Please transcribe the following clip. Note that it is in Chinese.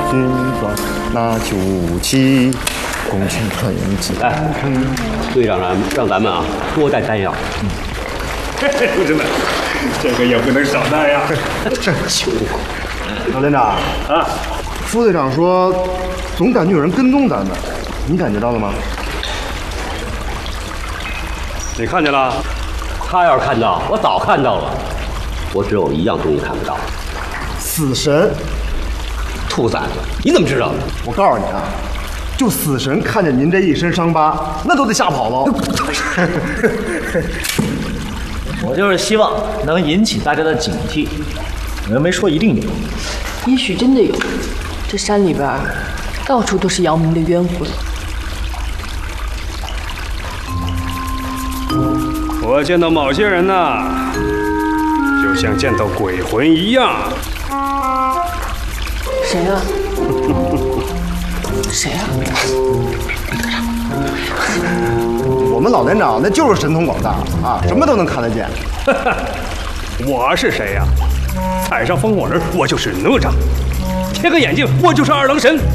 军官，拿起武器，攻取团营基。 来，队长让咱们啊多带弹药。 同志们，这个也不能少带呀。 真穷苦。老连长啊， 副队长说，总感觉有人跟踪咱们，你感觉到了吗？ 你看见了？ 他要是看到，我早看到了。我只有一样东西看不到， 死神。 兔崽子，你怎么知道的？ 我告诉你啊，就死神看见您这一身伤疤，那都得吓跑了。 我就是希望能引起大家的警惕。我又没说一定有， 也许真的有。这山里边到处都是姚明的冤魂。 我见到某些人呐，就像见到鬼魂一样。 谁啊？谁啊？ 我们老连长那就是神通广大啊，什么都能看得见。 我是谁呀？踩上风火轮，我就是哪吒；贴个眼镜，我就是二郎神。